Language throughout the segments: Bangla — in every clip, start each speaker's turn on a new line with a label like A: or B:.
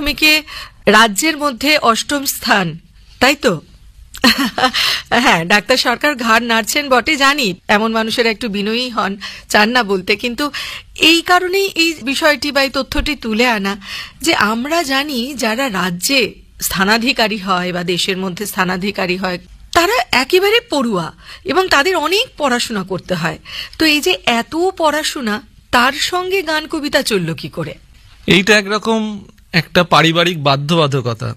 A: মাধ্যমিকে রাজ্যের মধ্যে ৮ম স্থান, তাই তো? হ্যাঁ, ডাক্তার সরকার ঘাড় নাড়ছেন বটে, জানি এমন মানুষেরা একটু বিনয়ী হন, চান না বলতে, কিন্তু এই কারণেই এই বিষয়টি বা এই তথ্যটি তুলে আনা যে আমরা জানি যারা রাজ্যে স্থানাধিকারী হয় বা দেশের মধ্যে স্থানাধিকারী হয় তারা একেবারে পড়ুয়া এবং তাদের অনেক পড়াশোনা করতে হয়। তো এই যে এত পড়াশোনা, তার সঙ্গে গান কবিতা চলল কি করে?
B: এইটা একরকম একটা পারিবারিক বাধ্যবাধকতা।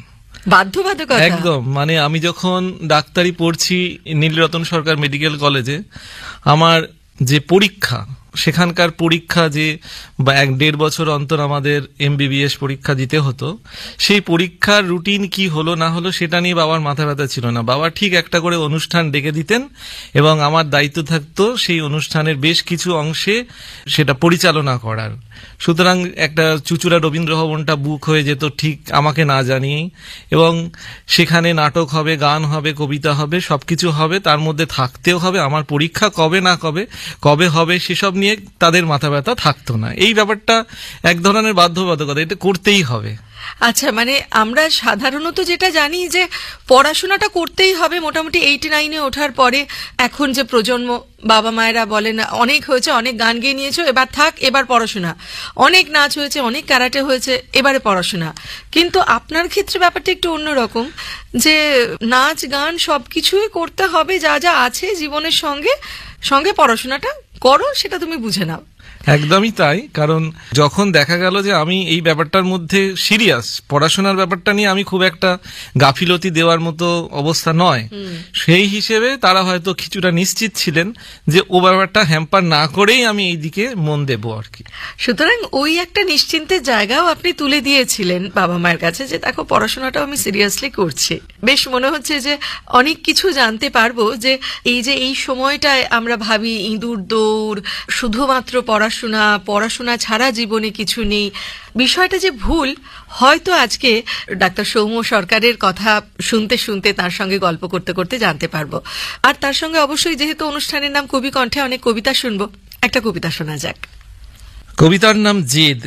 B: একদম, মানে আমি যখন ডাক্তারি পড়ছি নীলরতন সরকার মেডিকেল কলেজে, আমার যে পরীক্ষা, সেখানকার পরীক্ষা যে 1.5 বছর অন্তর আমাদের MBBS পরীক্ষা দিতে হতো, সেই পরীক্ষার রুটিন কি হলো না হলো সেটা নিয়ে বাবার মাথা ব্যথা ছিল না। বাবা ঠিক একটা করে অনুষ্ঠান ডেকে দিতেন এবং আমার দায়িত্ব থাকতো সেই অনুষ্ঠানের বেশ কিছু অংশে সেটা পরিচালনা করার। সুতরাং একটা চুচুড়া রবীন্দ্র ভবনটা বুক হয়ে যেত ঠিক আমাকে না জানিয়েই, এবং সেখানে নাটক হবে, গান হবে, কবিতা হবে, সবকিছু হবে, তার মধ্যে থাকতেও হবে। আমার পরীক্ষা কবে না কবে হবে সেসব নিয়ে তাদের মাথা ব্যথা থাকতো না। এই ব্যাপারটা এক ধরনের বাধ্যবাধকতা, এটা করতেই হবে।
A: আচ্ছা, মানে আমরা সাধারণত যেটা জানি যে পড়াশোনাটা করতেই হবে, মোটামুটি 8-9-এ ওঠার পরে এখন যে প্রজন্ম, বাবা মায়েরা বলেন অনেক হয়েছে, অনেক গান গেয়ে নিয়েছো, এবার থাক, এবার পড়াশোনা, অনেক নাচ হয়েছে, অনেক ক্যারাটে হয়েছে, এবারে পড়াশোনা। কিন্তু আপনার ক্ষেত্রে ব্যাপারটা একটু অন্যরকম, যে নাচ গান সবকিছুই করতে হবে, যা যা আছে জীবনের সঙ্গে সঙ্গে পড়াশোনাটা করো, সেটা তুমি বুঝে নাও।
B: একদমই তাই, কারণ যখন দেখা গেল যে আমি এই ব্যাপারটার মধ্যে সিরিয়াস, পড়াশোনার ব্যাপারটা নিয়ে আমি খুব একটা গাফিলতি দেওয়ার মতো অবস্থা নয়, সেই হিসেবে তারা হয়তো কিছুটা নিশ্চিত ছিলেন যে ও ব্যাপারটা হ্যাম্পার না করেই আমি এই দিকে মন দেব আর কি।
A: সুতরাং ওই একটা নিশ্চিন্তের জায়গাও আপনি তুলে দিয়েছিলেন বাবা মায়ের কাছে, যে দেখো পড়াশোনাটাও আমি সিরিয়াসলি করছি। বেশ মনে হচ্ছে যে অনেক কিছু জানতে পারবো, যে এই সময়টায় আমরা ভাবি ইঁদুর দৌড়, শুধুমাত্র পড়াশোনা ছাড়া জীবনে কিছু নেই, বিষয়টা যে ভুল হয়তো আজকে ডাক্তার সৌম্য সরকারের কথা শুনতে শুনতে, তার সঙ্গে গল্প করতে করতে জানতে পারবো। আর তার সঙ্গে অবশ্যই যেহেতু অনুষ্ঠানের নাম কবি কণ্ঠে, অনেক কবিতা শুনবো, একটা কবিতা শোনা যাক।
B: কবিতার নাম জেদ।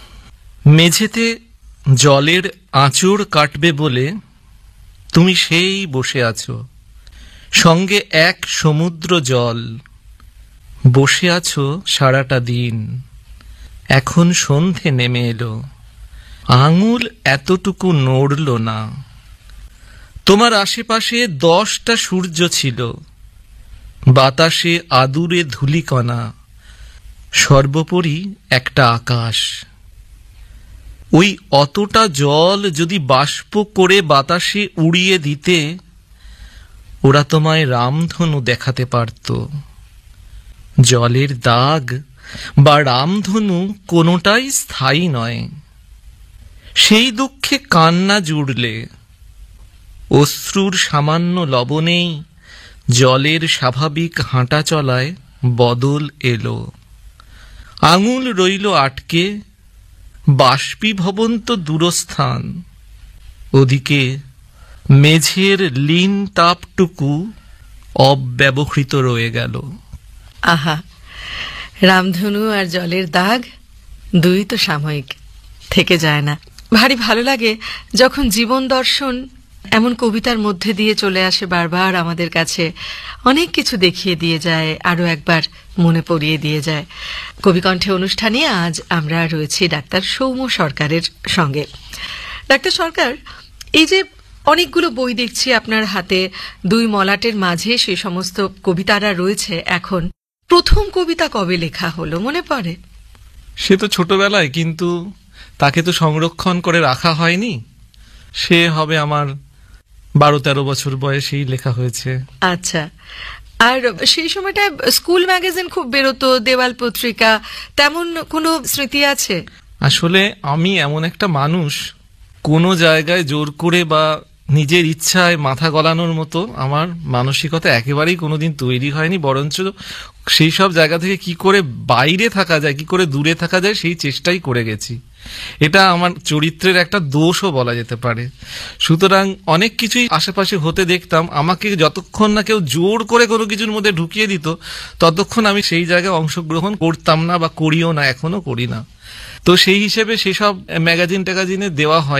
B: মেঝেতে জলের আঁচড় কাটবে বলে তুমি সেই বসে আছো, সঙ্গে এক সমুদ্র জল, বসে আছো সারাটা দিন। এখন সন্ধে নেমে এলো, আঙুল এতটুকু নড়ল না। তোমার আশেপাশে 10টা সূর্য ছিল, বাতাসে আদুরে ধূলিকণা, সর্বোপরি একটা আকাশ। ওই অতটা জল যদি বাষ্প করে বাতাসে উড়িয়ে দিতে, ওরা তোমায় রামধনু দেখাতে পারত। জলের দাগ বা রামধনু কোনোটাই স্থায়ী নয়। সেই দুঃখে কান্না জুড়লে, অশ্রুর সামান্য লবণেই জলের স্বাভাবিক হাঁটা চলায় বদল এলো। আঙুল রইল আটকে, বাষ্পীভবন্ত দূরস্থান। ওদিকে মেঝের লীন তাপটুকু অব্যবহৃত রয়ে গেল।
A: আহা, রামধনু আর জলের দাগ দুই তো সাময়িক, থেকে যায় না। ভারী ভালো লাগে যখন জীবন দর্শন এমন কবিতার মধ্যে দিয়ে চলে আসে, বারবার আমাদের কাছে অনেক কিছু দেখিয়ে দিয়ে যায়, আরো একবার মনে পড়িয়ে দিয়ে যায়। কবিকণ্ঠে অনুষ্ঠানে আজ আমরা রয়েছি ডাক্তার সৌম্য সরকারের সঙ্গে। ডাক্তার সরকার, এই যে অনেকগুলো বই দেখছি আপনার হাতে, দুই মলাটের মাঝে সে সমস্ত কবিতারা রয়েছে, এখন প্রথম কবিতা কবে লেখা হলো মনে পড়ে?
B: সে তো ছোটবেলায়, কিন্তু তাকে তো সংরক্ষণ করে রাখা হয়নি। সে হবে আমার 12-13 বছর বয়সেই লেখা হয়েছে।
A: আচ্ছা, আর সেই সময়টা স্কুল ম্যাগাজিন খুব বেরোতো, দেওয়াল পত্রিকা, তেমন কোনো স্মৃতি আছে?
B: আসলে আমি এমন একটা মানুষ, কোনো জায়গায় জোর করে বা নিজের ইচ্ছায় মাথা গলানোর মতো আমার মানসিকতা একেবারেই কোনোদিন তৈরি হয়নি, বরঞ্চ সেই সব জায়গা থেকে কি করে বাইরে থাকা যায়, কি করে দূরে থাকা যায়, সেই চেষ্টাই করে গেছি। এটা আমার চরিত্রের একটা দোষও বলা যেতে পারে। সুতরাং অনেক কিছুই আশেপাশে হতে দেখতাম, আমাকে যতক্ষণ না কেউ জোর করে কোনো কিছুর মধ্যে ঢুকিয়ে দিত, ততক্ষণ আমি সেই জায়গায় অংশগ্রহণ করতাম না, বা করিও না, এখনো করি না। তো সেই হিসেবে সেসব ম্যাগাজিন ট্যাগাজিনে দেওয়া হয়।